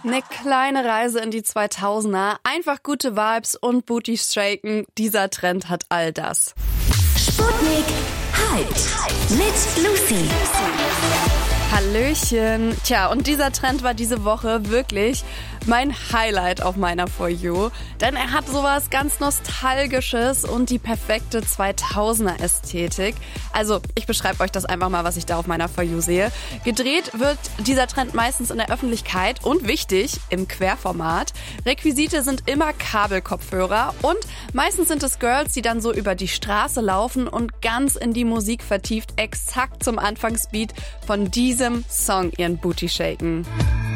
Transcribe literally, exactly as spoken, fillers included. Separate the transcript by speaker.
Speaker 1: Eine kleine Reise in die zweitausender, einfach gute Vibes und Booty shaken. Dieser Trend hat all das.
Speaker 2: Sputnik Hyped mit Lucy.
Speaker 1: Hallöchen. Tja, und dieser Trend war diese Woche wirklich mein Highlight auf meiner For You. Denn er hat sowas ganz Nostalgisches und die perfekte zweitausender-Ästhetik. Also, ich beschreibe euch das einfach mal, was ich da auf meiner For You sehe. Gedreht wird dieser Trend meistens in der Öffentlichkeit und wichtig, im Querformat. Requisite sind immer Kabelkopfhörer und meistens sind es Girls, die dann so über die Straße laufen und ganz in die Musik vertieft exakt zum Anfangsbeat von diesem Song ihren Booty shaken.